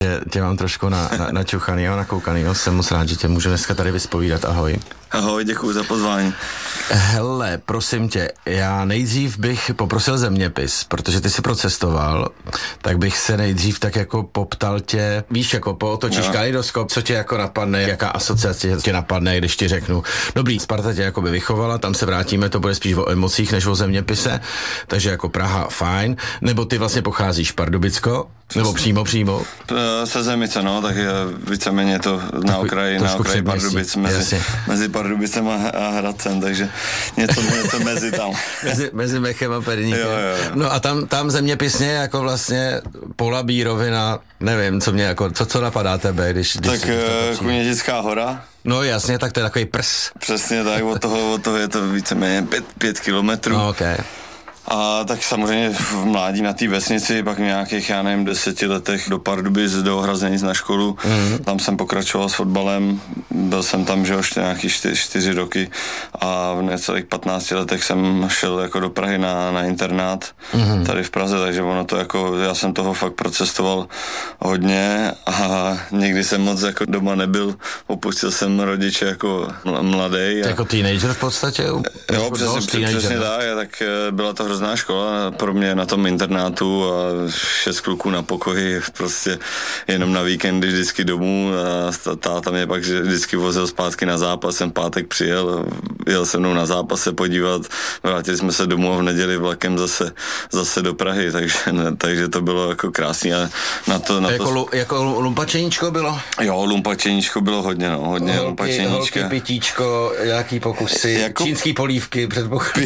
Tě mám trošku načuchaný a nakoukaný, jsem moc rád, že tě můžu dneska tady vyspovídat, ahoj. Ahoj, děkuji za pozvání. Hele, prosím tě, já nejdřív bych poprosil zeměpis, protože ty jsi procestoval, tak bych se nejdřív tak jako poptal tě, víš, jako pootočíš kaleidoskop, co tě jako napadne, jaká asociace tě napadne, když ti řeknu, dobrý, Sparta tě jako by vychovala, tam se vrátíme, to bude spíš o emocích než o zeměpise, takže jako Praha, fajn, nebo ty vlastně pocházíš Pardubicko, nebo přímo? Se Zemice, no, tak je víceméně to na okraji Pardubic, mezi Pardubicem a Hradcem, takže něco mezi tam. mezi Mechem a Perníkem. Jo. No a tam zeměpisně jako vlastně Pola Bírovina, nevím, co mě jako, co napadá tebe, když tak Kunětická hora. No jasně, tak to je takový prs. Přesně tak, od toho je to víceméně 5 kilometrů. No, okay. A tak samozřejmě v mládí na té vesnici, pak v nějakých, já nevím, 10 letech do Pardubic, do Hrazenic na školu. Tam jsem pokračoval s fotbalem, byl jsem tam, že ještě nějaký 4 roky a v necelých 15 letech jsem šel jako do Prahy na internát tady v Praze, takže ono to jako, já jsem toho fakt procestoval hodně a nikdy jsem moc jako doma nebyl, opustil jsem rodiče jako mladý. Jako teenager v podstatě? Jo, přesně tak byla to hrozná škola pro mě na tom internátu a 6 kluků na pokoji, prostě jenom na víkendy vždycky domů a táta mě pak vždycky vozil zpátky na zápas, jsem pátek přijel, jel se mnou na zápas se podívat, vrátili jsme se domů a v neděli vlakem zase do Prahy, takže to bylo jako krásný a na to jako lumpačeníčko bylo? Jo, lumpačeníčko bylo hodně lumpačeníčka. Holky, pitíčko, nějaký pokusy, jako čínský polívky předpokládám.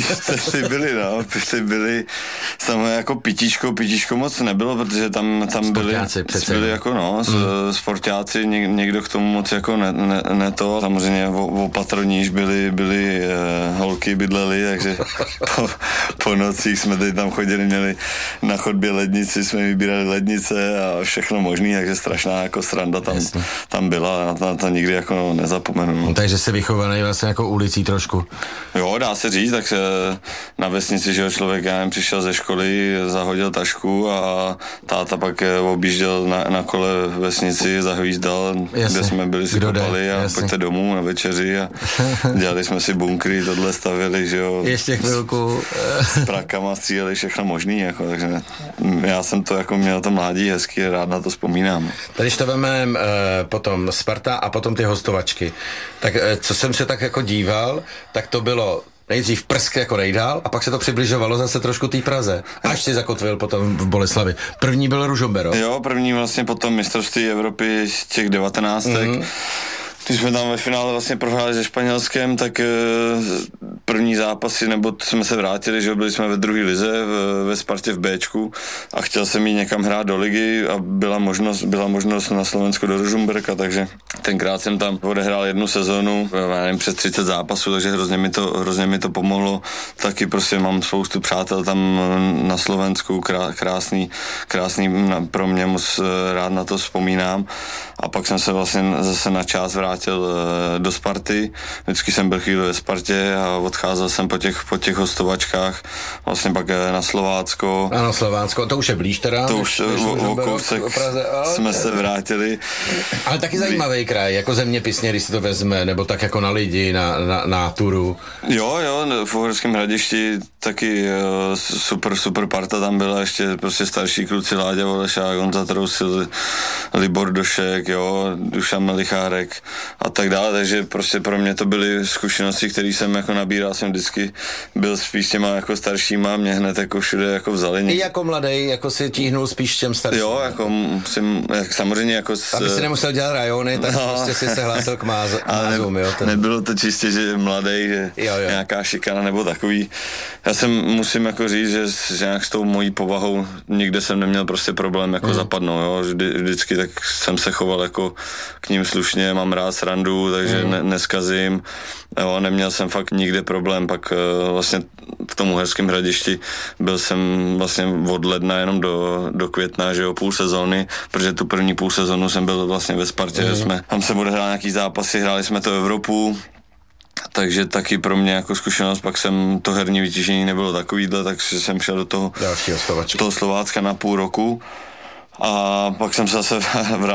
Ty byly samé jako pitíčko moc nebylo, protože tam byli jako sportáci, někdo k tomu moc jako ne to, samozřejmě o patroníž byly holky bydlely, takže po nocích jsme tady tam chodili, měli na chodbě lednici, jsme vybírali lednice a všechno možný, takže strašná jako sranda tam byla, na to nikdy jako nezapomenu. No, takže se vychovaný vlastně jako ulicí trošku. Jo, dá se říct, tak na vesnici, že člověk, já nevím, přišel ze školy, zahodil tašku a táta pak objížděl na kole vesnici, zahvízdal, kde jsme byli si kopali a pojďte domů na večeři a dělali jsme si bunkry, tohle stavili, že jo. Ještě chvilku. S prakama stříleli všechno možný, jako, takže já jsem to jako měl to mládí hezky, rád na to vzpomínám. Tady to veme potom Sparta a potom ty hostovačky. Tak co jsem se tak jako díval, tak to bylo nejdřív prsk jako nejdál a pak se to přibližovalo zase trošku té Praze. Až si zakotvil potom v Boleslavi. První byl Ružomberok. Jo, první vlastně potom mistrovství Evropy těch 19. Když jsme tam ve finále vlastně prohráli se Španělskem, tak první zápasy, nebo jsme se vrátili, že byli jsme ve druhé lize ve Spartě v Bčku a chtěl jsem jít někam hrát do ligy a byla možnost na Slovensku do Ružomberka, takže tenkrát jsem tam odehrál 1 sezonu, nevím, přes 30 zápasů, takže hrozně mi to pomohlo. Taky prostě mám spoustu přátel tam na Slovensku, krásný pro mě, moc rád na to vzpomínám. A pak jsem se vlastně zase na čas vrátil do Sparty. Vždycky jsem byl chvíli ve Spartě a odcházel jsem po těch hostovačkách vlastně pak na Slovácko. A na Slovácko, to už je blíž teda. To už o kousek jsme se vrátili. Ale taky zajímavý kraj, jako zeměpisně, když si to vezme, nebo tak jako na lidi, na turu. Jo, v Uherském Hradišti taky super parta tam byla, ještě prostě starší kluci, Láďa Volešák, Honza Trousil, Libor Došek, jo, Dušan Melichárek a tak dále, takže prostě pro mě to byly zkušenosti, které jsem jako nabíral, jsem vždycky byl spíš těma jako staršíma, mě hned jako všude jako vzali. I jako mladý, jako si tíhnul spíš těm starším. Jo, jako samozřejmě jako aby si nemusel dělat rajony, tak prostě si se hlásil k mázům, jo. Nebylo to čistě, že mladý, že nějaká šikana nebo takový. Já musím jako říct, že nějak s tou mojí povahou nikde jsem neměl prostě problém jako zapadnout, jo. Vždycky tak jsem se choval jako k ním slušně, mám rád srandu, takže neskazím. Jo, neměl jsem fakt nikde problém, pak vlastně v tom Uherském Hradišti byl jsem vlastně od ledna jenom do května, že jo, půl sezóny, protože tu první půl sezónu jsem byl vlastně ve Spartě, tam se odehrál nějaký zápasy, hráli jsme to Evropu, takže taky pro mě jako zkušenost, pak jsem to herní vytížení nebylo takovýhle, takže jsem šel do toho Slovácka na půl roku. A pak jsem se zase